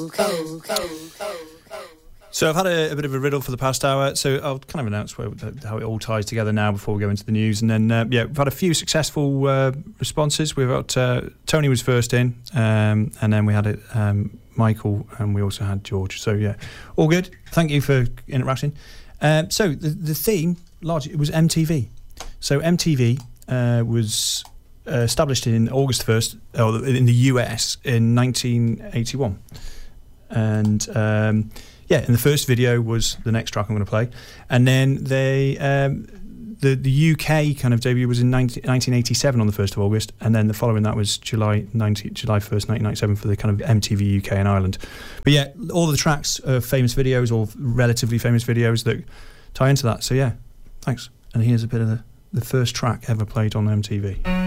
So I've had a bit of a riddle for the past hour, so I'll kind of announce how it all ties together now before we go into the news. And then, we've had a few successful responses. We've got Tony was first in, and then we had Michael, and we also had George. So, yeah, all good. Thank you for interacting. So the theme, largely, it was MTV. So MTV was established in August 1st, in the US in 1981. And... and the first video was the next track I'm going to play, and then they the UK kind of debut was in 1987 on the 1st of August, and then the following that was July 1st, 1997 for the kind of MTV UK and Ireland. But yeah, all the tracks are famous videos, or relatively famous videos that tie into that. So yeah, thanks. And here's a bit of the first track ever played on MTV.